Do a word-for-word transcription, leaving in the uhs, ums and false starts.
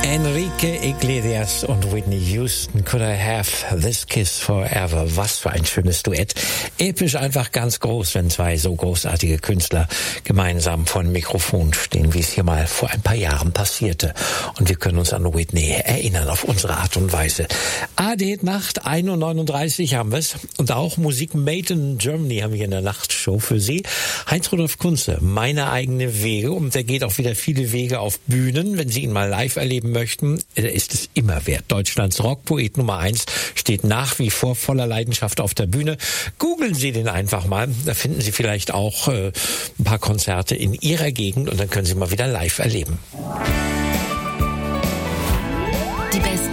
Enrique Iglesias und Whitney Houston, Could I Have This Kiss Forever? Was für ein schönes Duett. Episch, einfach ganz groß, wenn zwei so großartige Künstler gemeinsam vor dem Mikrofon stehen, wie es hier mal vor ein paar Jahren passierte. Und wir können uns an Whitney erinnern, auf unsere Art und Weise. A D Nacht, ein Uhr neununddreißig haben wir es. Und auch Musik Made in Germany haben wir in der Nachtshow für Sie. Heinz-Rudolf Kunze, Meine eigene Wege. Und er geht auch wieder viele Wege auf Bühnen. Wenn Sie ihn mal live erleben möchten, ist es immer wert. Deutschlands Rockpoet Nummer eins steht nach wie vor voller Leidenschaft auf der Bühne. Googeln Sie den einfach mal. Da finden Sie vielleicht auch äh, ein paar Konzerte in Ihrer Gegend und dann können Sie mal wieder live erleben. Die besten